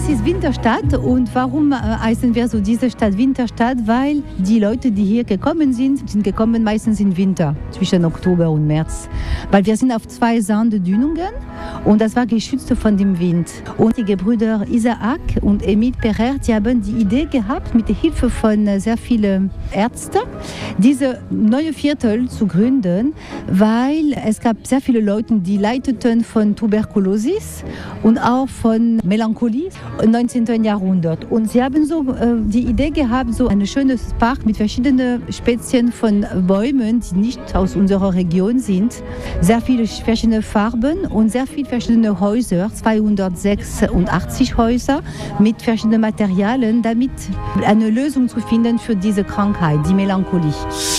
Das ist Winterstadt und warum heißen wir so diese Stadt Winterstadt? Weil die Leute, die hier gekommen sind gekommen meistens im Winter, zwischen Oktober und März. Weil wir sind auf 2 Sanddünungen und das war geschützt von dem Wind. Und die Gebrüder Isaac und Emile Pereire, die haben die Idee gehabt, mit der Hilfe von sehr vielen Ärzten, diese neue Viertel zu gründen, weil es gab sehr viele Leute, die leideten von Tuberkulosis und auch von Melancholie im 19. Jahrhundert. Und sie haben so die Idee gehabt, so ein schönes Park mit verschiedenen Spezien von Bäumen, die nicht aus unserer Region sind. Sehr viele verschiedene Farben und sehr viele verschiedene Häuser, 286 Häuser mit verschiedenen Materialien, damit eine Lösung zu finden für diese Krankheit, die Melancholie.